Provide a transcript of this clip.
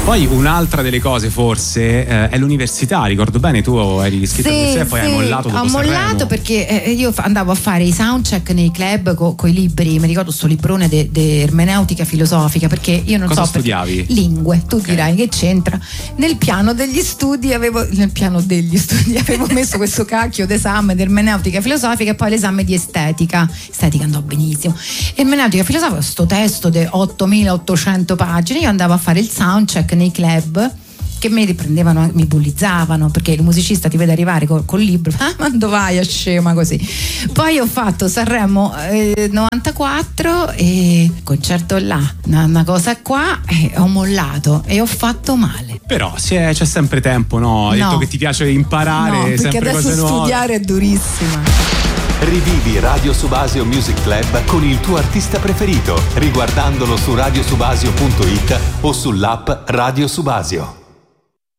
Poi un'altra delle cose forse è l'università, ricordo bene, tu eri iscritto all'università e poi hai mollato dopo Sanremo. Ho mollato perché io andavo a fare i soundcheck nei club con i libri, mi ricordo sto librone di ermeneutica filosofica, perché io non Cosa so studiavi? Lingue, tu dirai che c'entra. Nel piano degli studi avevo messo questo cacchio d'esame di ermeneutica filosofica e poi l'esame di estetica andò benissimo. Ermeneutica filosofica, sto testo di 8800 pagine, io andavo a fare il soundcheck nei club che mi riprendevano, mi bullizzavano, perché il musicista ti vede arrivare col libro, ma dove vai a scema così. Poi ho fatto Sanremo 94 e concerto là, una cosa qua, e ho mollato e ho fatto male. Però c'è sempre tempo, no? Hai detto che ti piace imparare, no, perché sempre adesso cose nuove. Studiare è durissima. Rivivi Radio Subasio Music Club con il tuo artista preferito, riguardandolo su radiosubasio.it o sull'app Radio Subasio.